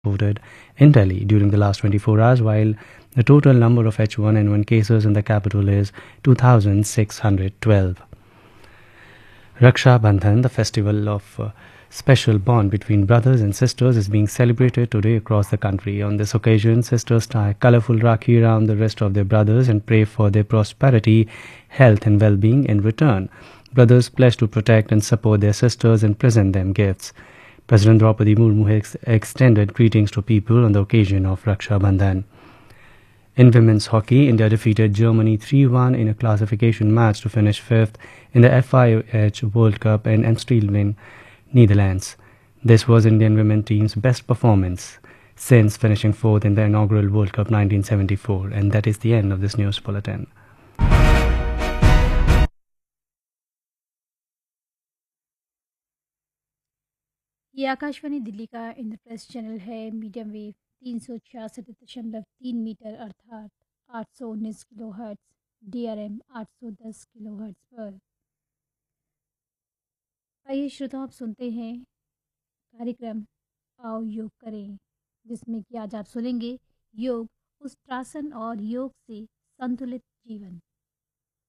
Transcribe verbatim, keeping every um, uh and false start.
reported in Delhi during the last twenty-four hours, while the total number of H one N one cases in the capital is two thousand six hundred twelve. Raksha Bandhan, the festival of uh, special bond between brothers and sisters, is being celebrated today across the country. On this occasion, sisters tie colorful rakhi around the wrist of their brothers and pray for their prosperity, health, and well being in return. Brothers pledge to protect and support their sisters and present them gifts. President Draupadi Murmu has extended greetings to people on the occasion of Raksha Bandhan. In women's hockey, India defeated Germany three one in a classification match to finish fifth in the F I H World Cup in Amstelveen, Netherlands. This was Indian women team's best performance since finishing fourth in the inaugural World Cup nineteen seventy-four. And that is the end of this news bulletin. ये आकाशवाणी दिल्ली का Indraprastha channel है। Medium wave तीन सौ छियासठ दशमलव तीन metre अर्थात आठ सौ उन्नीस kilo hertz D R M आठ सौ दस किलो हर्ट्स पर। आइए श्रोता, आप सुनते हैं कार्यक्रम आओ योग करें, जिसमें कि आज आप सुनेंगे योग, उष्ट्रासन और योग से संतुलित जीवन।